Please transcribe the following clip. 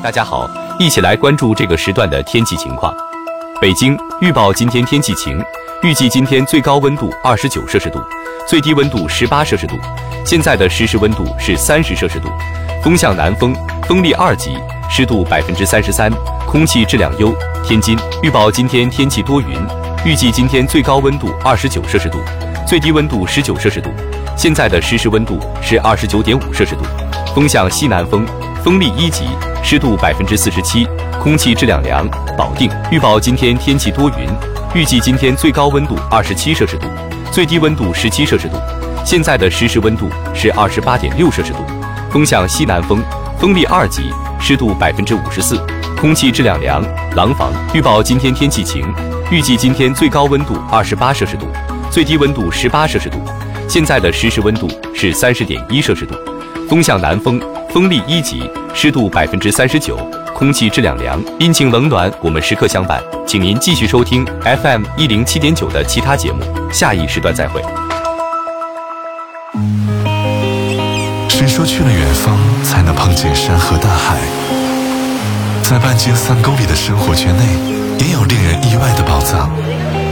大家好，一起来关注这个时段的天气情况。北京预报今天天气晴，预计今天最高温度29摄氏度，最低温度18摄氏度。现在的实时温度是30摄氏度，风向南风，风力2级，湿度33%，空气质量优。天津预报今天天气多云，预计今天最高温度29摄氏度，最低温度19摄氏度。现在的实时温度是29.5摄氏度，风向西南风，风力1级，湿度47%，空气质量良。保定预报今天天气多云，预计今天最高温度27摄氏度，最低温度17摄氏度。现在的实时温度是28.6摄氏度，风向西南风，风力2级，湿度54%，空气质量良。廊坊预报今天天气晴，预计今天最高温度28摄氏度，最低温度18摄氏度。现在的实时温度是30.1摄氏度，风向南风，风力1级，湿度39%，空气质量良。阴晴冷暖，我们时刻相伴，请您继续收听 FM 107.9的其他节目，下一时段再会。 谁说去了远方才能碰见山河大海？在半径3公里的生活圈内，也有令人意外的宝藏。